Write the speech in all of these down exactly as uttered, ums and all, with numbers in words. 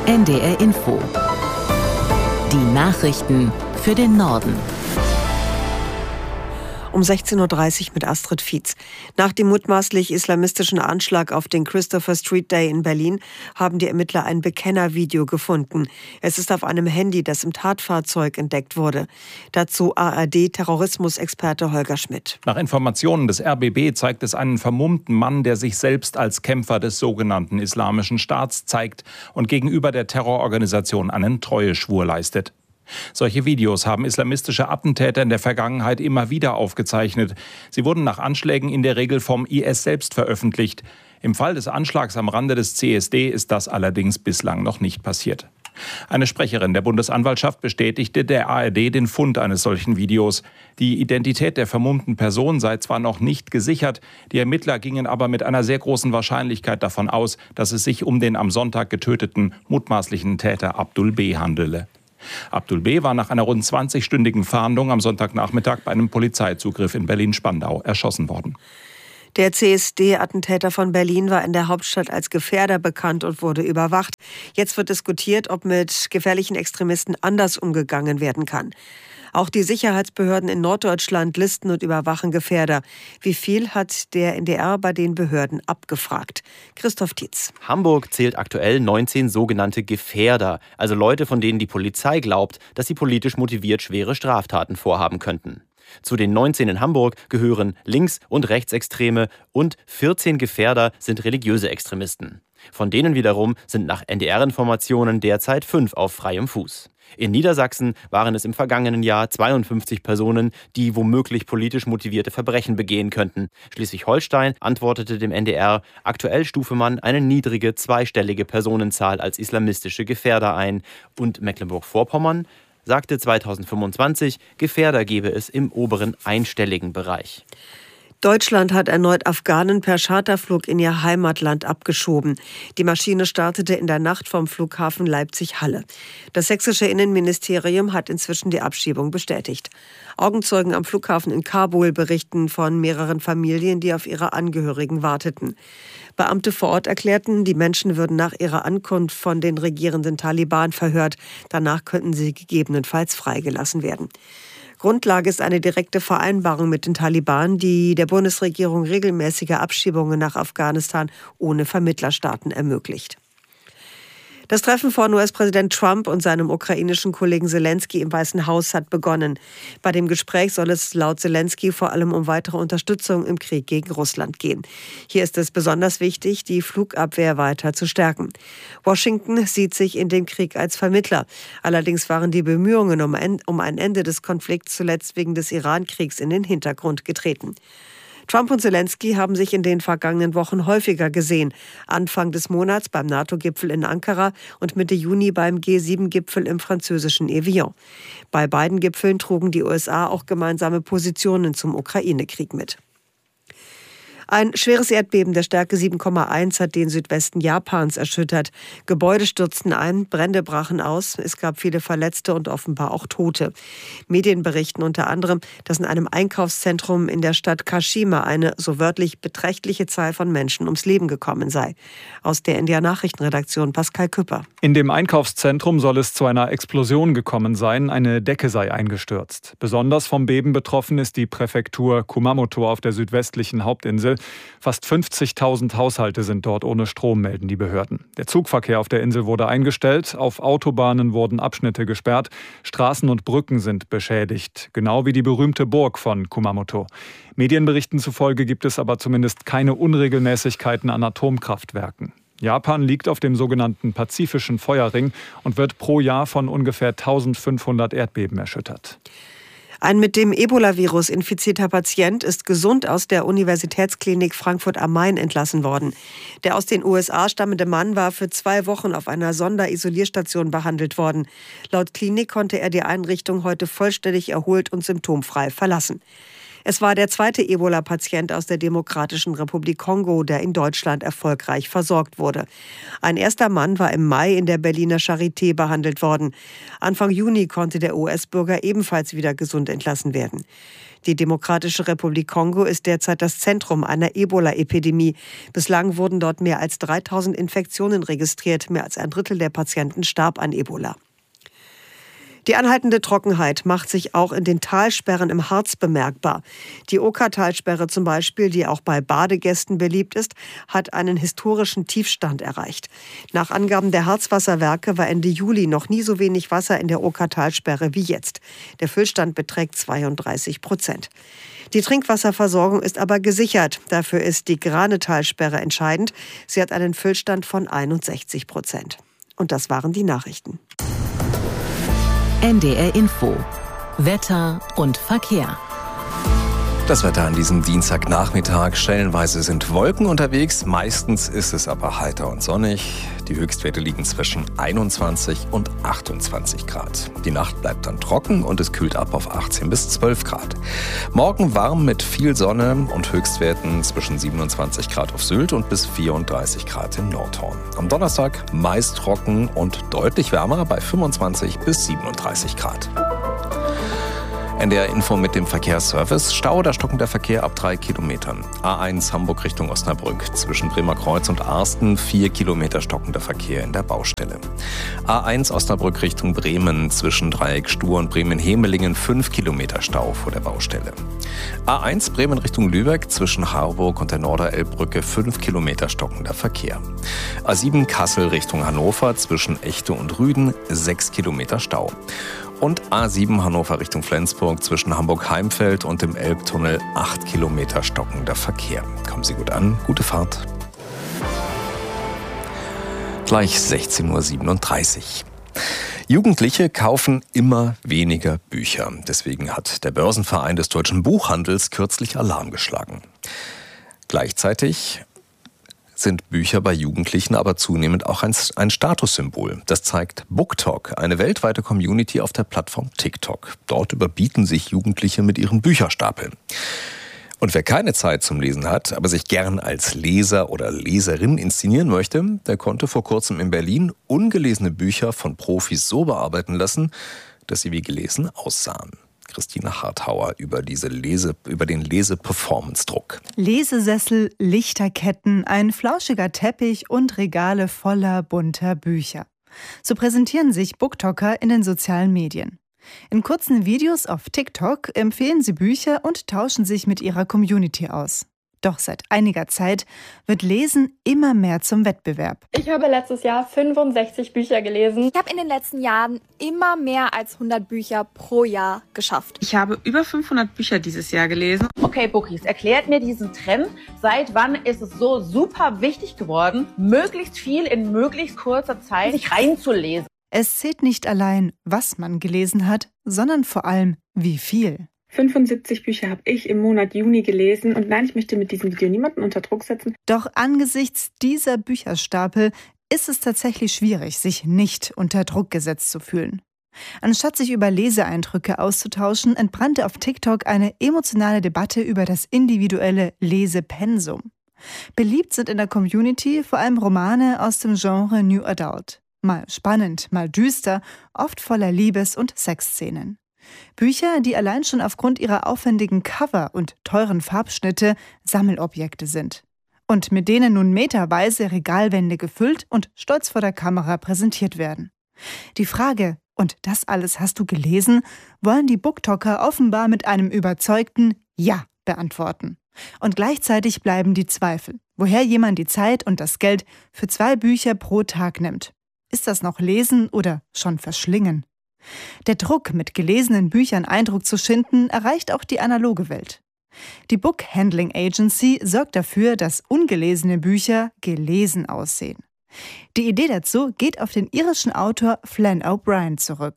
N D R Info. Die Nachrichten für den Norden. Um sechzehn Uhr dreißig mit Astrid Fietz. Nach dem mutmaßlich islamistischen Anschlag auf den Christopher Street Day in Berlin haben die Ermittler ein Bekennervideo gefunden. Es ist auf einem Handy, das im Tatfahrzeug entdeckt wurde. Dazu A R D-Terrorismusexperte Holger Schmidt. Nach Informationen des R B B zeigt es einen vermummten Mann, der sich selbst als Kämpfer des sogenannten Islamischen Staats zeigt und gegenüber der Terrororganisation einen Treueschwur leistet. Solche Videos haben islamistische Attentäter in der Vergangenheit immer wieder aufgezeichnet. Sie wurden nach Anschlägen in der Regel vom I S selbst veröffentlicht. Im Fall des Anschlags am Rande des C S D ist das allerdings bislang noch nicht passiert. Eine Sprecherin der Bundesanwaltschaft bestätigte der A R D den Fund eines solchen Videos. Die Identität der vermummten Person sei zwar noch nicht gesichert, die Ermittler gingen aber mit einer sehr großen Wahrscheinlichkeit davon aus, dass es sich um den am Sonntag getöteten mutmaßlichen Täter Abdul B. handele. Abdul B. war nach einer rund zwanzigstündigen Fahndung am Sonntagnachmittag bei einem Polizeizugriff in Berlin-Spandau erschossen worden. Der C S D-Attentäter von Berlin war in der Hauptstadt als Gefährder bekannt und wurde überwacht. Jetzt wird diskutiert, ob mit gefährlichen Extremisten anders umgegangen werden kann. Auch die Sicherheitsbehörden in Norddeutschland listen und überwachen Gefährder. Wie viel hat der N D R bei den Behörden abgefragt? Christoph Tietz. Hamburg zählt aktuell neunzehn sogenannte Gefährder, also Leute, von denen die Polizei glaubt, dass sie politisch motiviert schwere Straftaten vorhaben könnten. Zu den neunzehn in Hamburg gehören Links- und Rechtsextreme und vierzehn Gefährder sind religiöse Extremisten. Von denen wiederum sind nach N D R-Informationen derzeit fünf auf freiem Fuß. In Niedersachsen waren es im vergangenen Jahr zweiundfünfzig Personen, die womöglich politisch motivierte Verbrechen begehen könnten. Schleswig-Holstein antwortete dem N D R, aktuell stufe man eine niedrige zweistellige Personenzahl als islamistische Gefährder ein. Und Mecklenburg-Vorpommern sagte zweitausendfünfundzwanzig, Gefährder gebe es im oberen einstelligen Bereich. Deutschland hat erneut Afghanen per Charterflug in ihr Heimatland abgeschoben. Die Maschine startete in der Nacht vom Flughafen Leipzig-Halle. Das sächsische Innenministerium hat inzwischen die Abschiebung bestätigt. Augenzeugen am Flughafen in Kabul berichten von mehreren Familien, die auf ihre Angehörigen warteten. Beamte vor Ort erklärten, die Menschen würden nach ihrer Ankunft von den regierenden Taliban verhört. Danach könnten sie gegebenenfalls freigelassen werden. Grundlage ist eine direkte Vereinbarung mit den Taliban, die der Bundesregierung regelmäßige Abschiebungen nach Afghanistan ohne Vermittlerstaaten ermöglicht. Das Treffen von U S-Präsident Trump und seinem ukrainischen Kollegen Selensky im Weißen Haus hat begonnen. Bei dem Gespräch soll es laut Selensky vor allem um weitere Unterstützung im Krieg gegen Russland gehen. Hier ist es besonders wichtig, die Flugabwehr weiter zu stärken. Washington sieht sich in dem Krieg als Vermittler. Allerdings waren die Bemühungen um ein Ende des Konflikts zuletzt wegen des Iran-Kriegs in den Hintergrund getreten. Trump und Selensky haben sich in den vergangenen Wochen häufiger gesehen. Anfang des Monats beim NATO-Gipfel in Ankara und Mitte Juni beim G sieben Gipfel im französischen Evian. Bei beiden Gipfeln trugen die U S A auch gemeinsame Positionen zum Ukraine-Krieg mit. Ein schweres Erdbeben der Stärke sieben Komma eins hat den Südwesten Japans erschüttert. Gebäude stürzten ein, Brände brachen aus, es gab viele Verletzte und offenbar auch Tote. Medien berichten unter anderem, dass in einem Einkaufszentrum in der Stadt Kashima eine, so wörtlich, beträchtliche Zahl von Menschen ums Leben gekommen sei. Aus der N D R-Nachrichtenredaktion Pascal Küpper. In dem Einkaufszentrum soll es zu einer Explosion gekommen sein, eine Decke sei eingestürzt. Besonders vom Beben betroffen ist die Präfektur Kumamoto auf der südwestlichen Hauptinsel. Fast fünfzigtausend Haushalte sind dort ohne Strom, melden die Behörden. Der Zugverkehr auf der Insel wurde eingestellt, auf Autobahnen wurden Abschnitte gesperrt, Straßen und Brücken sind beschädigt, genau wie die berühmte Burg von Kumamoto. Medienberichten zufolge gibt es aber zumindest keine Unregelmäßigkeiten an Atomkraftwerken. Japan liegt auf dem sogenannten Pazifischen Feuerring und wird pro Jahr von ungefähr eintausendfünfhundert Erdbeben erschüttert. Ein mit dem Ebola-Virus infizierter Patient ist gesund aus der Universitätsklinik Frankfurt am Main entlassen worden. Der aus den U S A stammende Mann war für zwei Wochen auf einer Sonderisolierstation behandelt worden. Laut Klinik konnte er die Einrichtung heute vollständig erholt und symptomfrei verlassen. Es war der zweite Ebola-Patient aus der Demokratischen Republik Kongo, der in Deutschland erfolgreich versorgt wurde. Ein erster Mann war im Mai in der Berliner Charité behandelt worden. Anfang Juni konnte der U S-Bürger ebenfalls wieder gesund entlassen werden. Die Demokratische Republik Kongo ist derzeit das Zentrum einer Ebola-Epidemie. Bislang wurden dort mehr als dreitausend Infektionen registriert. Mehr als ein Drittel der Patienten starb an Ebola. Die anhaltende Trockenheit macht sich auch in den Talsperren im Harz bemerkbar. Die Oka-Talsperre zum Beispiel, die auch bei Badegästen beliebt ist, hat einen historischen Tiefstand erreicht. Nach Angaben der Harzwasserwerke war Ende Juli noch nie so wenig Wasser in der Oka-Talsperre wie jetzt. Der Füllstand beträgt zweiunddreißig Prozent. Die Trinkwasserversorgung ist aber gesichert. Dafür ist die Grane-Talsperre entscheidend. Sie hat einen Füllstand von einundsechzig Prozent. Und das waren die Nachrichten. N D R Info. Wetter und Verkehr. Das Wetter an diesem Dienstagnachmittag. Stellenweise sind Wolken unterwegs, meistens ist es aber heiter und sonnig. Die Höchstwerte liegen zwischen einundzwanzig und achtundzwanzig Grad. Die Nacht bleibt dann trocken und es kühlt ab auf achtzehn bis zwölf Grad. Morgen warm mit viel Sonne und Höchstwerten zwischen siebenundzwanzig Grad auf Sylt und bis vierunddreißig Grad im Nordhorn. Am Donnerstag meist trocken und deutlich wärmer bei fünfundzwanzig bis siebenunddreißig Grad. N D R Info mit dem Verkehrsservice. Stau oder stockender Verkehr ab drei Kilometern. A eins Hamburg Richtung Osnabrück. Zwischen Bremer Kreuz und Arsten vier Kilometer stockender Verkehr in der Baustelle. A eins Osnabrück Richtung Bremen. Zwischen Dreieck Stur und Bremen-Hemelingen fünf Kilometer Stau vor der Baustelle. A eins Bremen Richtung Lübeck. Zwischen Harburg und der Norderelbbrücke fünf Kilometer stockender Verkehr. A sieben Kassel Richtung Hannover. Zwischen Echte und Rüden sechs Kilometer Stau. Und A sieben Hannover Richtung Flensburg zwischen Hamburg-Heimfeld und dem Elbtunnel acht Kilometer stockender Verkehr. Kommen Sie gut an, gute Fahrt. Gleich sechzehn Uhr siebenunddreißig. Jugendliche kaufen immer weniger Bücher. Deswegen hat der Börsenverein des deutschen Buchhandels kürzlich Alarm geschlagen. Gleichzeitig sind Bücher bei Jugendlichen aber zunehmend auch ein, ein Statussymbol. Das zeigt BookTok, eine weltweite Community auf der Plattform TikTok. Dort überbieten sich Jugendliche mit ihren Bücherstapeln. Und wer keine Zeit zum Lesen hat, aber sich gern als Leser oder Leserin inszenieren möchte, der konnte vor kurzem in Berlin ungelesene Bücher von Profis so bearbeiten lassen, dass sie wie gelesen aussahen. Christine Harthauer über, diese Lese, über den Lese-Performance-Druck. Lesesessel, Lichterketten, ein flauschiger Teppich und Regale voller bunter Bücher. So präsentieren sich BookToker in den sozialen Medien. In kurzen Videos auf TikTok empfehlen sie Bücher und tauschen sich mit ihrer Community aus. Doch seit einiger Zeit wird Lesen immer mehr zum Wettbewerb. Ich habe letztes Jahr fünfundsechzig Bücher gelesen. Ich habe in den letzten Jahren immer mehr als hundert Bücher pro Jahr geschafft. Ich habe über fünfhundert Bücher dieses Jahr gelesen. Okay, Bookies, erklärt mir diesen Trend. Seit wann ist es so super wichtig geworden, möglichst viel in möglichst kurzer Zeit sich reinzulesen? Es zählt nicht allein, was man gelesen hat, sondern vor allem, wie viel. fünfundsiebzig Bücher habe ich im Monat Juni gelesen und nein, ich möchte mit diesem Video niemanden unter Druck setzen. Doch angesichts dieser Bücherstapel ist es tatsächlich schwierig, sich nicht unter Druck gesetzt zu fühlen. Anstatt sich über Leseeindrücke auszutauschen, entbrannte auf TikTok eine emotionale Debatte über das individuelle Lesepensum. Beliebt sind in der Community vor allem Romane aus dem Genre New Adult. Mal spannend, mal düster, oft voller Liebes- und Sexszenen. Bücher, die allein schon aufgrund ihrer aufwendigen Cover und teuren Farbschnitte Sammelobjekte sind. Und mit denen nun meterweise Regalwände gefüllt und stolz vor der Kamera präsentiert werden. Die Frage, und das alles hast du gelesen, wollen die BookToker offenbar mit einem überzeugten Ja beantworten. Und gleichzeitig bleiben die Zweifel, woher jemand die Zeit und das Geld für zwei Bücher pro Tag nimmt. Ist das noch Lesen oder schon Verschlingen? Der Druck, mit gelesenen Büchern Eindruck zu schinden, erreicht auch die analoge Welt. Die Book Handling Agency sorgt dafür, dass ungelesene Bücher gelesen aussehen. Die Idee dazu geht auf den irischen Autor Flann O'Brien zurück.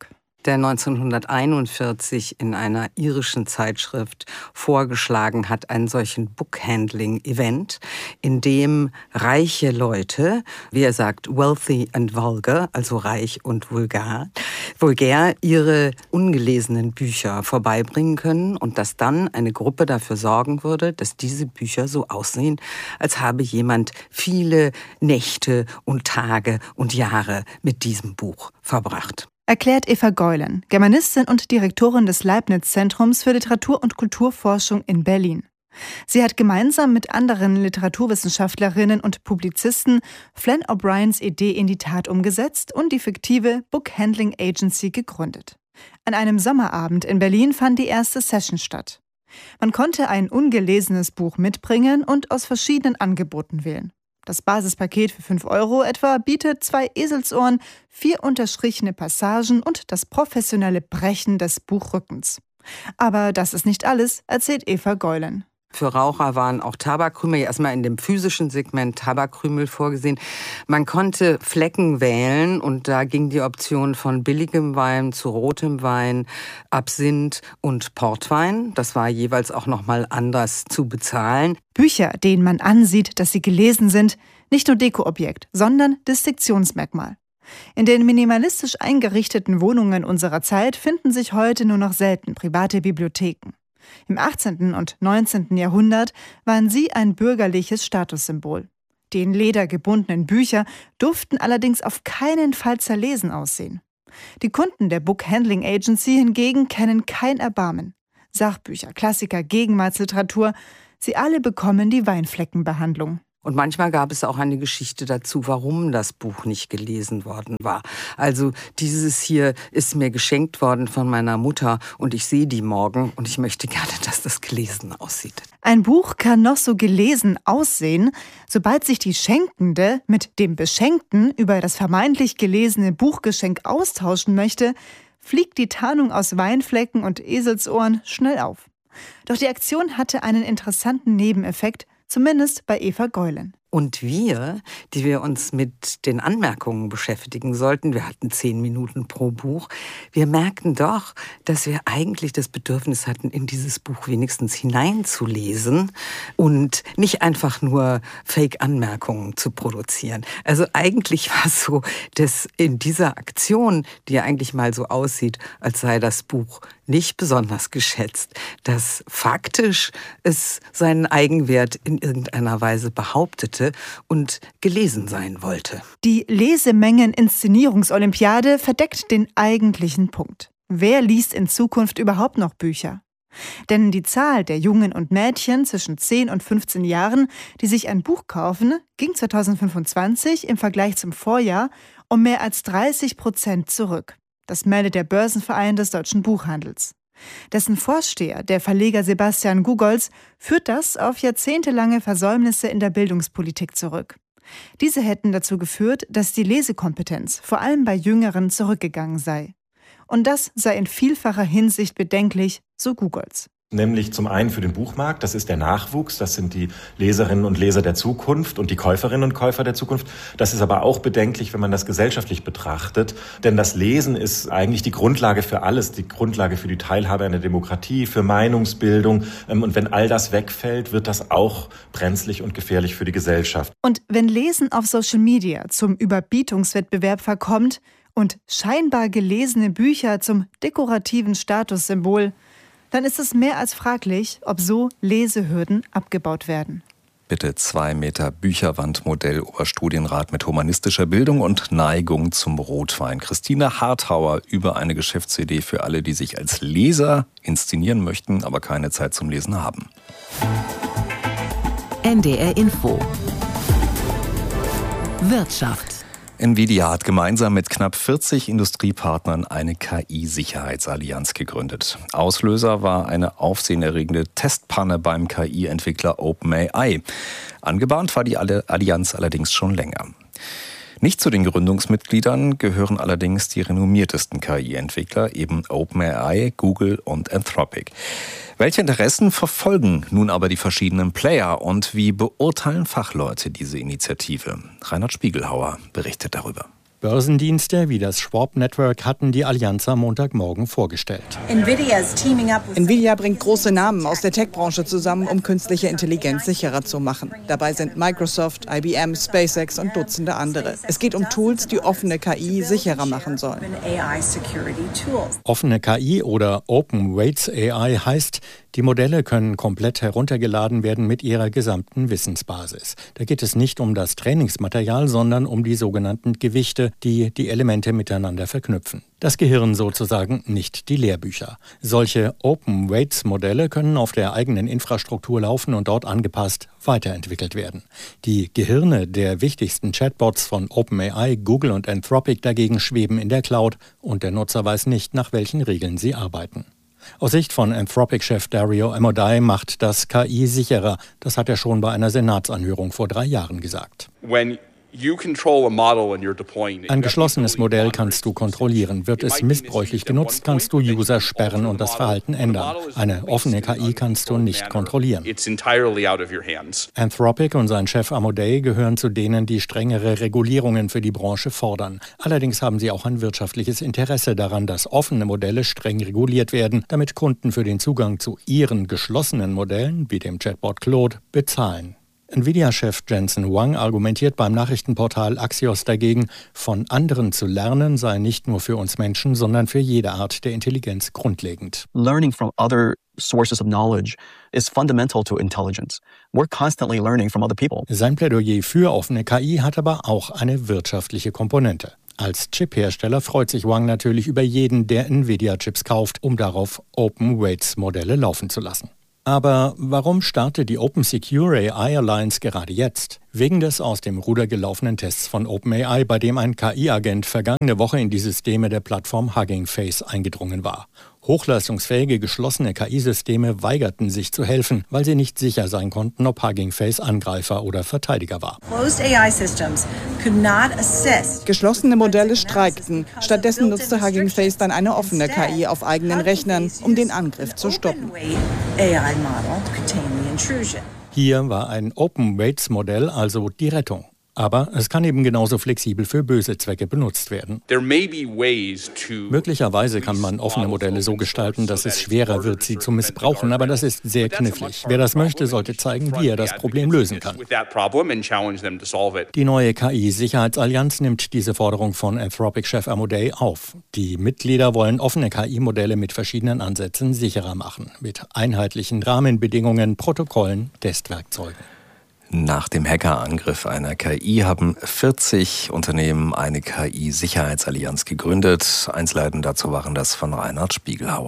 der neunzehnhunderteinundvierzig in einer irischen Zeitschrift vorgeschlagen hat, einen solchen Bookhandling-Event, in dem reiche Leute, wie er sagt, wealthy and vulgar, also reich und vulgar, vulgär ihre ungelesenen Bücher vorbeibringen können und dass dann eine Gruppe dafür sorgen würde, dass diese Bücher so aussehen, als habe jemand viele Nächte und Tage und Jahre mit diesem Buch verbracht. Erklärt Eva Geulen, Germanistin und Direktorin des Leibniz-Zentrums für Literatur- und Kulturforschung in Berlin. Sie hat gemeinsam mit anderen Literaturwissenschaftlerinnen und Publizisten Flann O'Briens Idee in die Tat umgesetzt und die fiktive Book Handling Agency gegründet. An einem Sommerabend in Berlin fand die erste Session statt. Man konnte ein ungelesenes Buch mitbringen und aus verschiedenen Angeboten wählen. Das Basispaket für fünf Euro etwa bietet zwei Eselsohren, vier unterstrichene Passagen und das professionelle Brechen des Buchrückens. Aber das ist nicht alles, erzählt Eva Geulen. Für Raucher waren auch Tabakkrümel, erstmal in dem physischen Segment Tabakkrümel vorgesehen. Man konnte Flecken wählen und da ging die Option von billigem Wein zu rotem Wein, Absinth und Portwein. Das war jeweils auch nochmal anders zu bezahlen. Bücher, denen man ansieht, dass sie gelesen sind, nicht nur Dekoobjekt, sondern Distinktionsmerkmal. In den minimalistisch eingerichteten Wohnungen unserer Zeit finden sich heute nur noch selten private Bibliotheken. Im achtzehnten und neunzehnten Jahrhundert waren sie ein bürgerliches Statussymbol. Die in Leder gebundenen Bücher durften allerdings auf keinen Fall zerlesen aussehen. Die Kunden der Book Handling Agency hingegen kennen kein Erbarmen. Sachbücher, Klassiker, Gegenwartsliteratur, sie alle bekommen die Weinfleckenbehandlung. Und manchmal gab es auch eine Geschichte dazu, warum das Buch nicht gelesen worden war. Also dieses hier ist mir geschenkt worden von meiner Mutter und ich sehe die morgen und ich möchte gerne, dass das gelesen aussieht. Ein Buch kann noch so gelesen aussehen, sobald sich die Schenkende mit dem Beschenkten über das vermeintlich gelesene Buchgeschenk austauschen möchte, fliegt die Tarnung aus Weinflecken und Eselsohren schnell auf. Doch die Aktion hatte einen interessanten Nebeneffekt, zumindest bei Eva Geulen. Und wir, die wir uns mit den Anmerkungen beschäftigen sollten, wir hatten zehn Minuten pro Buch, wir merkten doch, dass wir eigentlich das Bedürfnis hatten, in dieses Buch wenigstens hineinzulesen und nicht einfach nur Fake-Anmerkungen zu produzieren. Also eigentlich war es so, dass in dieser Aktion, die ja eigentlich mal so aussieht, als sei das Buch nicht besonders geschätzt, dass faktisch es seinen Eigenwert in irgendeiner Weise behauptete und gelesen sein wollte. Die Lesemengen-Inszenierungsolympiade verdeckt den eigentlichen Punkt. Wer liest in Zukunft überhaupt noch Bücher? Denn die Zahl der Jungen und Mädchen zwischen zehn und fünfzehn Jahren, die sich ein Buch kaufen, ging zweitausendfünfundzwanzig im Vergleich zum Vorjahr um mehr als dreißig Prozent zurück. Das meldet der Börsenverein des deutschen Buchhandels. Dessen Vorsteher, der Verleger Sebastian Gugolz, führt das auf jahrzehntelange Versäumnisse in der Bildungspolitik zurück. Diese hätten dazu geführt, dass die Lesekompetenz vor allem bei Jüngeren zurückgegangen sei. Und das sei in vielfacher Hinsicht bedenklich, so Gugolz. Nämlich zum einen für den Buchmarkt, das ist der Nachwuchs, das sind die Leserinnen und Leser der Zukunft und die Käuferinnen und Käufer der Zukunft. Das ist aber auch bedenklich, wenn man das gesellschaftlich betrachtet, denn das Lesen ist eigentlich die Grundlage für alles, die Grundlage für die Teilhabe an der Demokratie, für Meinungsbildung. Und wenn all das wegfällt, wird das auch brenzlig und gefährlich für die Gesellschaft. Und wenn Lesen auf Social Media zum Überbietungswettbewerb verkommt und scheinbar gelesene Bücher zum dekorativen Statussymbol, dann ist es mehr als fraglich, ob so Lesehürden abgebaut werden. Bitte zwei Meter Bücherwandmodell, Oberstudienrat mit humanistischer Bildung und Neigung zum Rotwein. Christine Harthauer über eine Geschäftsidee für alle, die sich als Leser inszenieren möchten, aber keine Zeit zum Lesen haben. N D R Info. Wirtschaft. Nvidia hat gemeinsam mit knapp vierzig Industriepartnern eine K I-Sicherheitsallianz gegründet. Auslöser war eine aufsehenerregende Testpanne beim K I-Entwickler OpenAI. Angebahnt war die Allianz allerdings schon länger. Nicht zu den Gründungsmitgliedern gehören allerdings die renommiertesten K I-Entwickler, eben OpenAI, Google und Anthropic. Welche Interessen verfolgen nun aber die verschiedenen Player und wie beurteilen Fachleute diese Initiative? Reinhard Spiegelhauer berichtet darüber. Börsendienste wie das Schwab Network hatten die Allianz am Montagmorgen vorgestellt. Nvidia bringt große Namen aus der Tech-Branche zusammen, um künstliche Intelligenz sicherer zu machen. Dabei sind Microsoft, I B M, SpaceX und Dutzende andere. Es geht um Tools, die offene K I sicherer machen sollen. Offene K I oder Open Weights A I heißt, die Modelle können komplett heruntergeladen werden mit ihrer gesamten Wissensbasis. Da geht es nicht um das Trainingsmaterial, sondern um die sogenannten Gewichte, die die Elemente miteinander verknüpfen. Das Gehirn sozusagen, nicht die Lehrbücher. Solche Open Weights Modelle können auf der eigenen Infrastruktur laufen und dort angepasst weiterentwickelt werden. Die Gehirne der wichtigsten Chatbots von OpenAI, Google und Anthropic dagegen schweben in der Cloud und der Nutzer weiß nicht, nach welchen Regeln sie arbeiten. Aus Sicht von Anthropic-Chef Dario Amodei macht das K I sicherer. Das hat er schon bei einer Senatsanhörung vor drei Jahren gesagt. When Ein geschlossenes Modell kannst du kontrollieren. Wird es missbräuchlich genutzt, kannst du User sperren und das Verhalten ändern. Eine offene K I kannst du nicht kontrollieren. Anthropic und sein Chef Amodei gehören zu denen, die strengere Regulierungen für die Branche fordern. Allerdings haben sie auch ein wirtschaftliches Interesse daran, dass offene Modelle streng reguliert werden, damit Kunden für den Zugang zu ihren geschlossenen Modellen, wie dem Chatbot Claude, bezahlen. Nvidia-Chef Jensen Huang argumentiert beim Nachrichtenportal Axios dagegen, von anderen zu lernen sei nicht nur für uns Menschen, sondern für jede Art der Intelligenz grundlegend. Learning from other sources of knowledge is fundamental to intelligence. We're constantly learning from other people. Sein Plädoyer für offene K I hat aber auch eine wirtschaftliche Komponente. Als Chip-Hersteller freut sich Huang natürlich über jeden, der Nvidia-Chips kauft, um darauf Open Weights Modelle laufen zu lassen. Aber warum startet die Open Secure A I Alliance gerade jetzt? Wegen des aus dem Ruder gelaufenen Tests von OpenAI, bei dem ein K I-Agent vergangene Woche in die Systeme der Plattform Hugging Face eingedrungen war. Hochleistungsfähige geschlossene K I-Systeme weigerten sich zu helfen, weil sie nicht sicher sein konnten, ob Hugging Face Angreifer oder Verteidiger war. Geschlossene Modelle streikten. Stattdessen nutzte Hugging Face dann eine offene K I auf eigenen Rechnern, um den Angriff zu stoppen. Hier war ein Open Weights Modell also die Rettung. Aber es kann eben genauso flexibel für böse Zwecke benutzt werden. Möglicherweise kann man offene Modelle so gestalten, dass es schwerer wird, sie zu missbrauchen, aber das ist sehr knifflig. Wer das möchte, sollte zeigen, wie er das Problem lösen kann. Die neue K I-Sicherheitsallianz nimmt diese Forderung von Anthropic-Chef Amodei auf. Die Mitglieder wollen offene K I-Modelle mit verschiedenen Ansätzen sicherer machen, mit einheitlichen Rahmenbedingungen, Protokollen, Testwerkzeugen. Nach dem Hackerangriff einer K I haben vierzig Unternehmen eine K I-Sicherheitsallianz gegründet. Einzelheiten dazu waren das von Reinhard Spiegelhauer.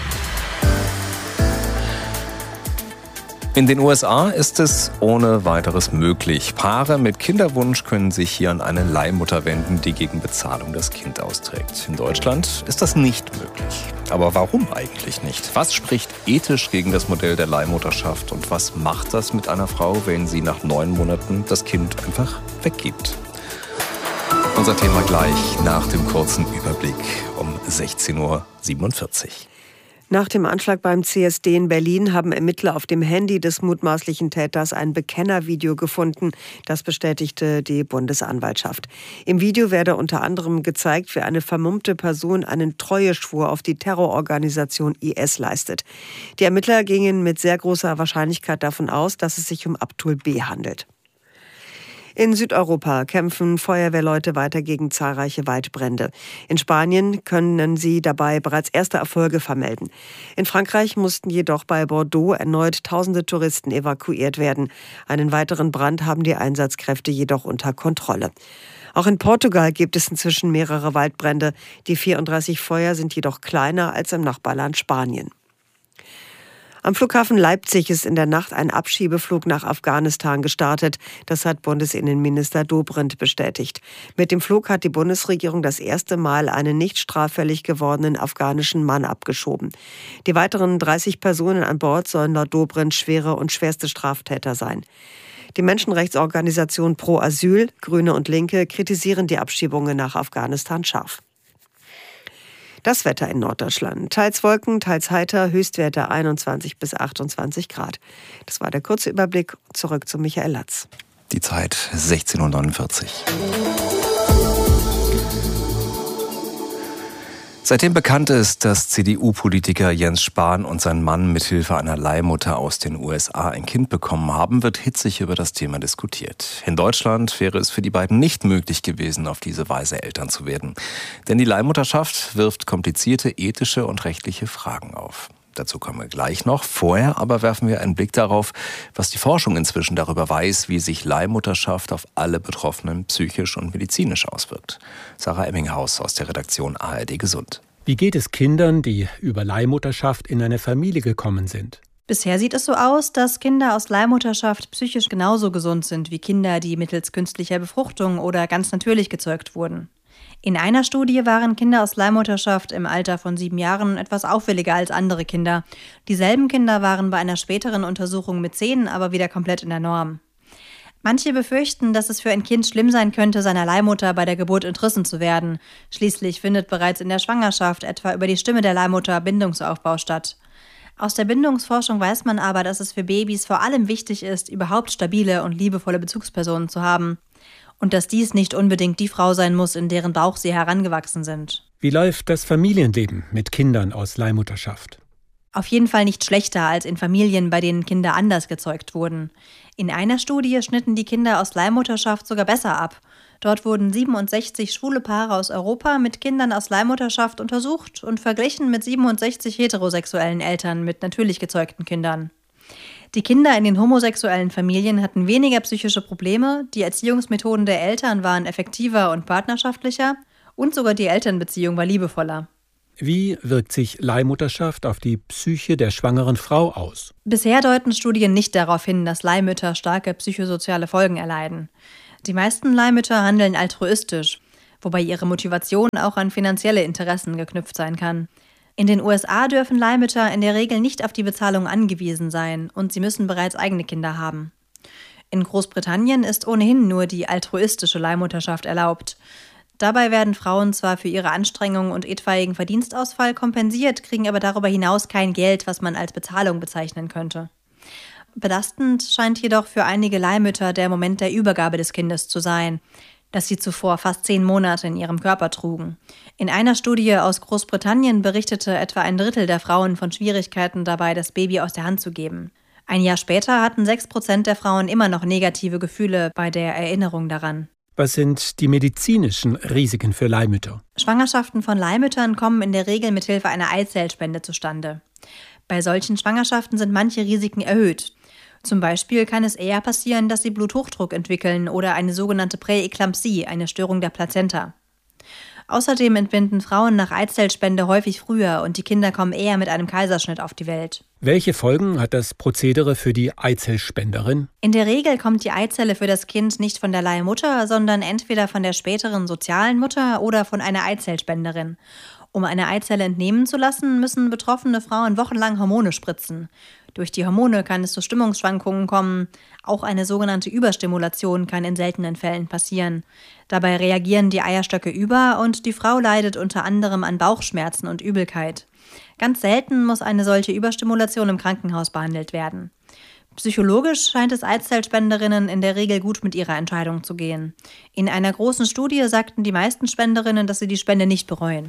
In den U S A ist es ohne weiteres möglich. Paare mit Kinderwunsch können sich hier an eine Leihmutter wenden, die gegen Bezahlung das Kind austrägt. In Deutschland ist das nicht möglich. Aber warum eigentlich nicht? Was spricht ethisch gegen das Modell der Leihmutterschaft? Und was macht das mit einer Frau, wenn sie nach neun Monaten das Kind einfach weggibt? Unser Thema gleich nach dem kurzen Überblick um sechzehn Uhr siebenundvierzig. Nach dem Anschlag beim C S D in Berlin haben Ermittler auf dem Handy des mutmaßlichen Täters ein Bekennervideo gefunden. Das bestätigte die Bundesanwaltschaft. Im Video werde unter anderem gezeigt, wie eine vermummte Person einen Treueschwur auf die Terrororganisation I S leistet. Die Ermittler gingen mit sehr großer Wahrscheinlichkeit davon aus, dass es sich um Abdul B. handelt. In Südeuropa kämpfen Feuerwehrleute weiter gegen zahlreiche Waldbrände. In Spanien können sie dabei bereits erste Erfolge vermelden. In Frankreich mussten jedoch bei Bordeaux erneut tausende Touristen evakuiert werden. Einen weiteren Brand haben die Einsatzkräfte jedoch unter Kontrolle. Auch in Portugal gibt es inzwischen mehrere Waldbrände. Die vierunddreißig Feuer sind jedoch kleiner als im Nachbarland Spanien. Am Flughafen Leipzig ist in der Nacht ein Abschiebeflug nach Afghanistan gestartet. Das hat Bundesinnenminister Dobrindt bestätigt. Mit dem Flug hat die Bundesregierung das erste Mal einen nicht straffällig gewordenen afghanischen Mann abgeschoben. Die weiteren dreißig Personen an Bord sollen laut Dobrindt schwere und schwerste Straftäter sein. Die Menschenrechtsorganisation Pro Asyl, Grüne und Linke kritisieren die Abschiebungen nach Afghanistan scharf. Das Wetter in Norddeutschland. Teils Wolken, teils heiter, Höchstwerte einundzwanzig bis achtundzwanzig Grad. Das war der kurze Überblick. Zurück zu Michael Latz. Die Zeit sechzehn Uhr neunundvierzig. Seitdem bekannt ist, dass C D U-Politiker Jens Spahn und sein Mann mithilfe einer Leihmutter aus den U S A ein Kind bekommen haben, wird hitzig über das Thema diskutiert. In Deutschland wäre es für die beiden nicht möglich gewesen, auf diese Weise Eltern zu werden. Denn die Leihmutterschaft wirft komplizierte ethische und rechtliche Fragen auf. Dazu kommen wir gleich noch. Vorher aber werfen wir einen Blick darauf, was die Forschung inzwischen darüber weiß, wie sich Leihmutterschaft auf alle Betroffenen psychisch und medizinisch auswirkt. Sarah Emminghaus aus der Redaktion A R D Gesund. Wie geht es Kindern, die über Leihmutterschaft in eine Familie gekommen sind? Bisher sieht es so aus, dass Kinder aus Leihmutterschaft psychisch genauso gesund sind wie Kinder, die mittels künstlicher Befruchtung oder ganz natürlich gezeugt wurden. In einer Studie waren Kinder aus Leihmutterschaft im Alter von sieben Jahren etwas auffälliger als andere Kinder. Dieselben Kinder waren bei einer späteren Untersuchung mit zehn aber wieder komplett in der Norm. Manche befürchten, dass es für ein Kind schlimm sein könnte, seiner Leihmutter bei der Geburt entrissen zu werden. Schließlich findet bereits in der Schwangerschaft etwa über die Stimme der Leihmutter Bindungsaufbau statt. Aus der Bindungsforschung weiß man aber, dass es für Babys vor allem wichtig ist, überhaupt stabile und liebevolle Bezugspersonen zu haben. Und dass dies nicht unbedingt die Frau sein muss, in deren Bauch sie herangewachsen sind. Wie läuft das Familienleben mit Kindern aus Leihmutterschaft? Auf jeden Fall nicht schlechter als in Familien, bei denen Kinder anders gezeugt wurden. In einer Studie schnitten die Kinder aus Leihmutterschaft sogar besser ab. Dort wurden siebenundsechzig schwule Paare aus Europa mit Kindern aus Leihmutterschaft untersucht und verglichen mit siebenundsechzig heterosexuellen Eltern mit natürlich gezeugten Kindern. Die Kinder in den homosexuellen Familien hatten weniger psychische Probleme, die Erziehungsmethoden der Eltern waren effektiver und partnerschaftlicher und sogar die Elternbeziehung war liebevoller. Wie wirkt sich Leihmutterschaft auf die Psyche der schwangeren Frau aus? Bisher deuten Studien nicht darauf hin, dass Leihmütter starke psychosoziale Folgen erleiden. Die meisten Leihmütter handeln altruistisch, wobei ihre Motivation auch an finanzielle Interessen geknüpft sein kann. In den U S A dürfen Leihmütter in der Regel nicht auf die Bezahlung angewiesen sein und sie müssen bereits eigene Kinder haben. In Großbritannien ist ohnehin nur die altruistische Leihmutterschaft erlaubt. Dabei werden Frauen zwar für ihre Anstrengungen und etwaigen Verdienstausfall kompensiert, kriegen aber darüber hinaus kein Geld, was man als Bezahlung bezeichnen könnte. Belastend scheint jedoch für einige Leihmütter der Moment der Übergabe des Kindes zu sein, das sie zuvor fast zehn Monate in ihrem Körper trugen. In einer Studie aus Großbritannien berichtete etwa ein Drittel der Frauen von Schwierigkeiten dabei, das Baby aus der Hand zu geben. Ein Jahr später hatten sechs Prozent der Frauen immer noch negative Gefühle bei der Erinnerung daran. Was sind die medizinischen Risiken für Leihmütter? Schwangerschaften von Leihmüttern kommen in der Regel mit Hilfe einer Eizellspende zustande. Bei solchen Schwangerschaften sind manche Risiken erhöht. Zum Beispiel kann es eher passieren, dass sie Bluthochdruck entwickeln oder eine sogenannte Präeklampsie, eine Störung der Plazenta. Außerdem entbinden Frauen nach Eizellspende häufig früher und die Kinder kommen eher mit einem Kaiserschnitt auf die Welt. Welche Folgen hat das Prozedere für die Eizellspenderin? In der Regel kommt die Eizelle für das Kind nicht von der Leihmutter, sondern entweder von der späteren sozialen Mutter oder von einer Eizellspenderin. Um eine Eizelle entnehmen zu lassen, müssen betroffene Frauen wochenlang Hormone spritzen. Durch die Hormone kann es zu Stimmungsschwankungen kommen. Auch eine sogenannte Überstimulation kann in seltenen Fällen passieren. Dabei reagieren die Eierstöcke über und die Frau leidet unter anderem an Bauchschmerzen und Übelkeit. Ganz selten muss eine solche Überstimulation im Krankenhaus behandelt werden. Psychologisch scheint es Eizellspenderinnen in der Regel gut mit ihrer Entscheidung zu gehen. In einer großen Studie sagten die meisten Spenderinnen, dass sie die Spende nicht bereuen.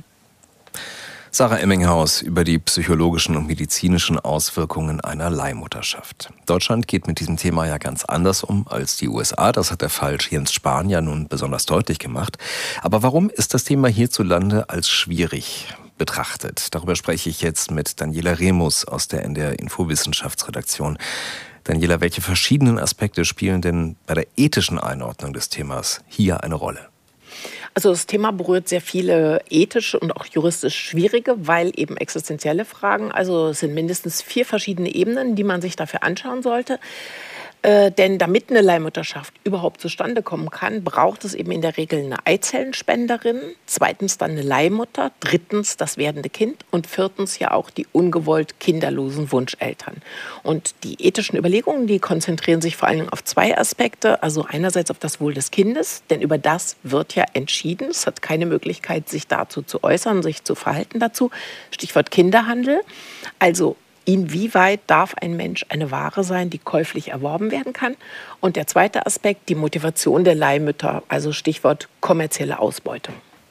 Sarah Emminghaus über die psychologischen und medizinischen Auswirkungen einer Leihmutterschaft. Deutschland geht mit diesem Thema ja ganz anders um als die U S A. Das hat der Fall Jens Spahn ja nun besonders deutlich gemacht. Aber warum ist das Thema hierzulande als schwierig betrachtet? Darüber spreche ich jetzt mit Daniela Remus aus der N D R Infowissenschaftsredaktion. Daniela, welche verschiedenen Aspekte spielen denn bei der ethischen Einordnung des Themas hier eine Rolle? Also das Thema berührt sehr viele ethische und auch juristisch schwierige, weil eben existenzielle Fragen, also es sind mindestens vier verschiedene Ebenen, die man sich dafür anschauen sollte. Äh, denn damit eine Leihmutterschaft überhaupt zustande kommen kann, braucht es eben in der Regel eine Eizellenspenderin, zweitens dann eine Leihmutter, drittens das werdende Kind und viertens ja auch die ungewollt kinderlosen Wunscheltern. Und die ethischen Überlegungen, die konzentrieren sich vor allem auf zwei Aspekte, also einerseits auf das Wohl des Kindes, denn über das wird ja entschieden, es hat keine Möglichkeit, sich dazu zu äußern, sich zu verhalten dazu, Stichwort Kinderhandel, also inwieweit darf ein Mensch eine Ware sein, die käuflich erworben werden kann? Und der zweite Aspekt, die Motivation der Leihmütter, also Stichwort kommerzielle Ausbeutung.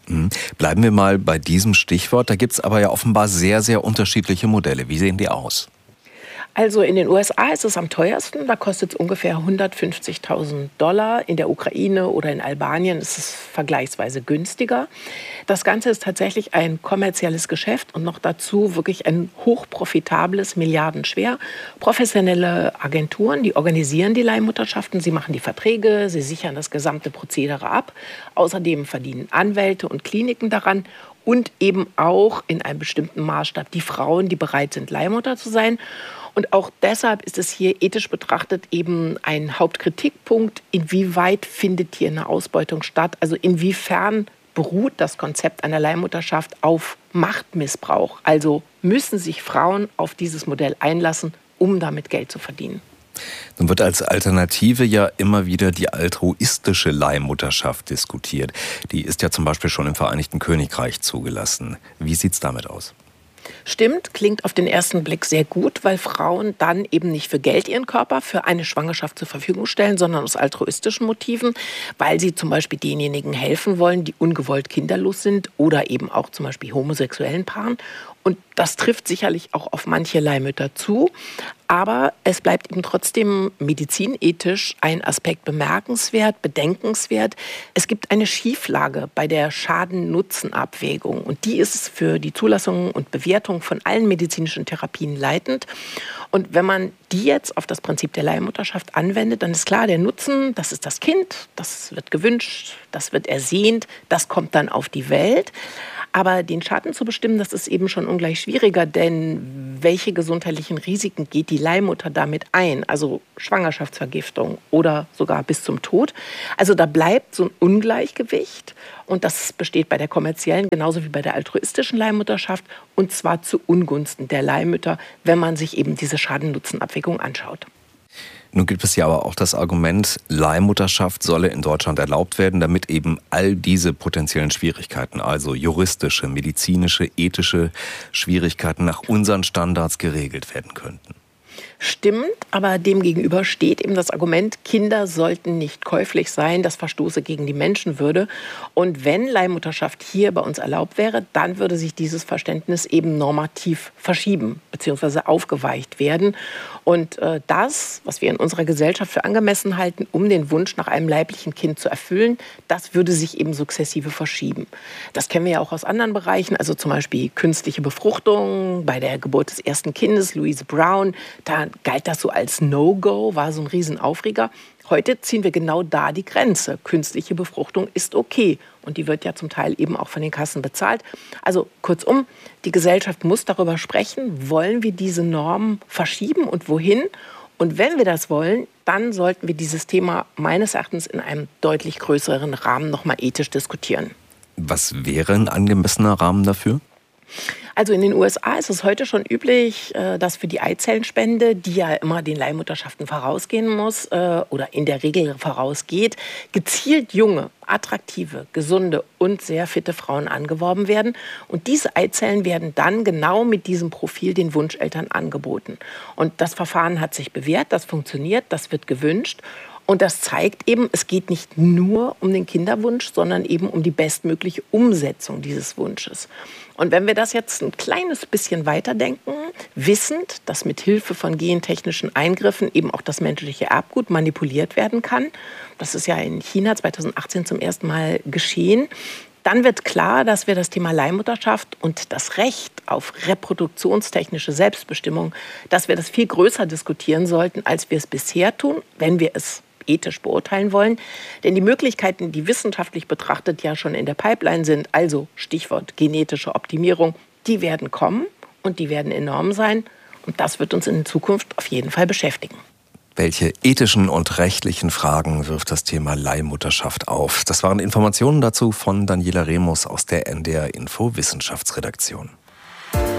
Bleiben wir mal bei diesem Stichwort. Da gibt es aber ja offenbar sehr, sehr unterschiedliche Modelle. Wie sehen die aus? Also in den U S A ist es am teuersten, da kostet es ungefähr hundertfünfzigtausend Dollar. In der Ukraine oder in Albanien ist es vergleichsweise günstiger. Das Ganze ist tatsächlich ein kommerzielles Geschäft und noch dazu wirklich ein hochprofitables, milliardenschwer. Professionelle Agenturen, die organisieren die Leihmutterschaften, sie machen die Verträge, sie sichern das gesamte Prozedere ab. Außerdem verdienen Anwälte und Kliniken daran. Und eben auch in einem bestimmten Maßstab die Frauen, die bereit sind, Leihmutter zu sein. Und auch deshalb ist es hier ethisch betrachtet eben ein Hauptkritikpunkt, inwieweit findet hier eine Ausbeutung statt, also inwiefern beruht das Konzept einer Leihmutterschaft auf Machtmissbrauch. Also müssen sich Frauen auf dieses Modell einlassen, um damit Geld zu verdienen. Nun wird als Alternative ja immer wieder die altruistische Leihmutterschaft diskutiert. Die ist ja zum Beispiel schon im Vereinigten Königreich zugelassen. Wie sieht's damit aus? Stimmt, klingt auf den ersten Blick sehr gut, weil Frauen dann eben nicht für Geld ihren Körper für eine Schwangerschaft zur Verfügung stellen, sondern aus altruistischen Motiven, weil sie zum Beispiel denjenigen helfen wollen, die ungewollt kinderlos sind oder eben auch zum Beispiel homosexuellen Paaren. Und das trifft sicherlich auch auf manche Leihmütter zu. Aber es bleibt eben trotzdem medizinethisch ein Aspekt bemerkenswert, bedenkenswert. Es gibt eine Schieflage bei der Schaden-Nutzen-Abwägung. Und die ist für die Zulassung und Bewertung von allen medizinischen Therapien leitend. Und wenn man die jetzt auf das Prinzip der Leihmutterschaft anwendet, dann ist klar, der Nutzen, das ist das Kind, das wird gewünscht, das wird ersehnt, das kommt dann auf die Welt. Aber den Schaden zu bestimmen, das ist eben schon ungleich schwieriger, denn welche gesundheitlichen Risiken geht die Leihmutter damit ein? Also Schwangerschaftsvergiftung oder sogar bis zum Tod. Also da bleibt so ein Ungleichgewicht und das besteht bei der kommerziellen genauso wie bei der altruistischen Leihmutterschaft und zwar zu Ungunsten der Leihmütter, wenn man sich eben diese Schaden-Nutzen-Abwägung anschaut. Nun gibt es ja aber auch das Argument, Leihmutterschaft solle in Deutschland erlaubt werden, damit eben all diese potenziellen Schwierigkeiten, also juristische, medizinische, ethische Schwierigkeiten nach unseren Standards geregelt werden könnten. Stimmt, aber demgegenüber steht eben das Argument, Kinder sollten nicht käuflich sein, das verstoße gegen die Menschenwürde. Und wenn Leihmutterschaft hier bei uns erlaubt wäre, dann würde sich dieses Verständnis eben normativ verschieben bzw. aufgeweicht werden. Und äh, das, was wir in unserer Gesellschaft für angemessen halten, um den Wunsch nach einem leiblichen Kind zu erfüllen, das würde sich eben sukzessive verschieben. Das kennen wir ja auch aus anderen Bereichen, also zum Beispiel künstliche Befruchtung bei der Geburt des ersten Kindes, Louise Brown, da galt das so als No-Go, war so ein Riesenaufreger. Heute ziehen wir genau da die Grenze. Künstliche Befruchtung ist okay. Und die wird ja zum Teil eben auch von den Kassen bezahlt. Also kurzum, die Gesellschaft muss darüber sprechen, wollen wir diese Normen verschieben und wohin? Und wenn wir das wollen, dann sollten wir dieses Thema meines Erachtens in einem deutlich größeren Rahmen nochmal ethisch diskutieren. Was wäre ein angemessener Rahmen dafür? Also in den U S A ist es heute schon üblich, dass für die Eizellenspende, die ja immer den Leihmutterschaften vorausgehen muss oder in der Regel vorausgeht, gezielt junge, attraktive, gesunde und sehr fitte Frauen angeworben werden. Und diese Eizellen werden dann genau mit diesem Profil den Wunscheltern angeboten. Und das Verfahren hat sich bewährt, das funktioniert, das wird gewünscht. Und das zeigt eben, es geht nicht nur um den Kinderwunsch, sondern eben um die bestmögliche Umsetzung dieses Wunsches. Und wenn wir das jetzt ein kleines bisschen weiterdenken, wissend, dass mit Hilfe von gentechnischen Eingriffen eben auch das menschliche Erbgut manipuliert werden kann, das ist ja in China zweitausendachtzehn zum ersten Mal geschehen, dann wird klar, dass wir das Thema Leihmutterschaft und das Recht auf reproduktionstechnische Selbstbestimmung, dass wir das viel größer diskutieren sollten, als wir es bisher tun, wenn wir es ethisch beurteilen wollen. Denn die Möglichkeiten, die wissenschaftlich betrachtet ja schon in der Pipeline sind, also Stichwort genetische Optimierung, die werden kommen und die werden enorm sein. Und das wird uns in Zukunft auf jeden Fall beschäftigen. Welche ethischen und rechtlichen Fragen wirft das Thema Leihmutterschaft auf? Das waren Informationen dazu von Daniela Remus aus der N D R Info Wissenschaftsredaktion.